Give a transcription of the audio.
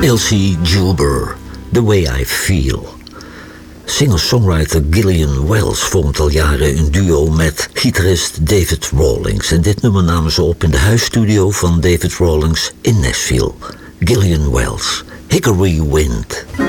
Elsie Juber, The Way I Feel. Singer-songwriter Gillian Wells vormt al jaren een duo met gitarist David Rawlings. En dit nummer namen ze op in de huisstudio van David Rawlings in Nashville. Gillian Wells, Hickory Wind.